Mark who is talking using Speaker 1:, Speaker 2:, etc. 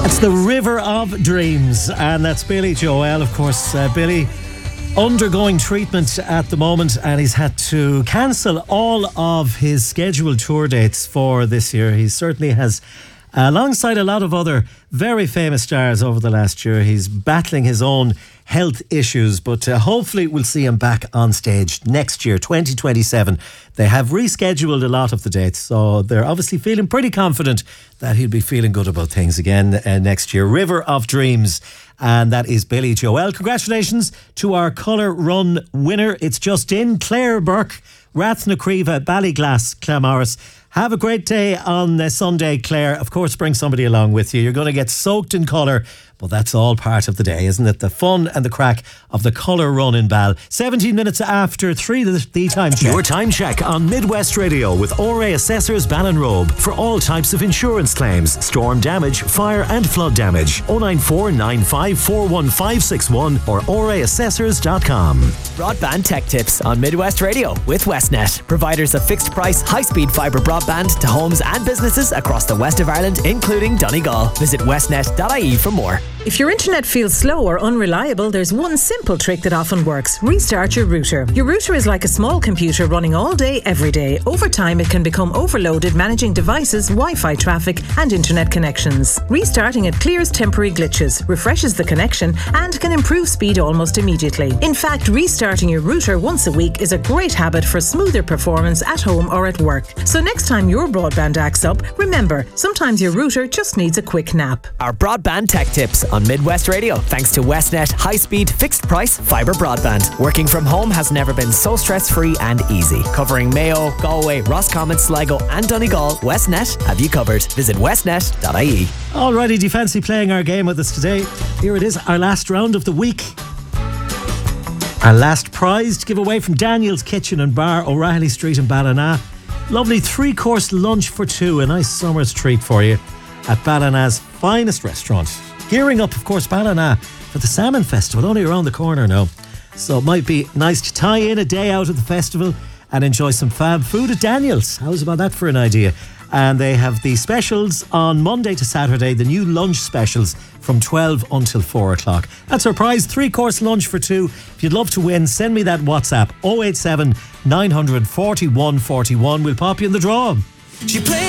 Speaker 1: It's the River of Dreams, and that's Billy Joel. Of course, Billy undergoing treatment at the moment, and he's had to cancel all of his scheduled tour dates for this year. He certainly has, alongside a lot of other very famous stars over the last year, he's battling his own health issues, but hopefully we'll see him back on stage next year, 2027. They have rescheduled a lot of the dates, so they're obviously feeling pretty confident that he'll be feeling good about things again next year. River of Dreams, and that is Billy Joel. Congratulations to our Colour Run winner. It's just in Claire Burke, Rathnacriva, Ballyglass, Claremorris. Have a great day on Sunday, Claire. Of course, bring somebody along with you. You're going to get soaked in colour, but that's all part of the day, isn't it? The fun and the crack of the Colour Run in Ball. 17 minutes after 3, the time check.
Speaker 2: Your time check on Midwest Radio with ORA Assessors Ballinrobe for all types of insurance claims, storm damage, fire and flood damage. 094 95 41561 or oraassessors.com.
Speaker 3: Broadband tech tips on Midwest Radio with Westnet, providers of fixed price, high-speed fibre broadband to homes and businesses across the west of Ireland, including Donegal. Visit westnet.ie for more.
Speaker 4: If your internet feels slow or unreliable, there's one simple trick that often works. Restart your router. Your router is like a small computer running all day, every day. Over time, it can become overloaded managing devices, Wi-Fi traffic and internet connections. Restarting it clears temporary glitches, refreshes the connection and can improve speed almost immediately. In fact, restarting your router once a week is a great habit for smoother performance at home or at work. So next time your broadband acts up, remember, sometimes your router just needs a quick nap.
Speaker 3: Our broadband tech tips on Midwest Radio, thanks to Westnet high-speed, fixed-price fibre broadband. Working from home has never been so stress-free and easy. Covering Mayo, Galway, Roscommon, Sligo and Donegal, Westnet have you covered. Visit westnet.ie.
Speaker 1: Alrighty, do you fancy playing our game with us today? Here it is, our last round of the week. Our last prize to give away from Daniel's Kitchen and Bar, O'Reilly Street in Ballina. Lovely 3-course lunch for 2, a nice summer's treat for you at Ballina's finest restaurant. Gearing up, of course, Ballina for the Salmon Festival, only around the corner now. So it might be nice to tie in a day out of the festival and enjoy some fab food at Daniel's. How's about that for an idea? And they have the specials on Monday to Saturday, the new lunch specials from 12 until 4 o'clock. That's our prize, 3-course lunch for 2. If you'd love to win, send me that WhatsApp, 087 941 41. We'll pop you in the draw.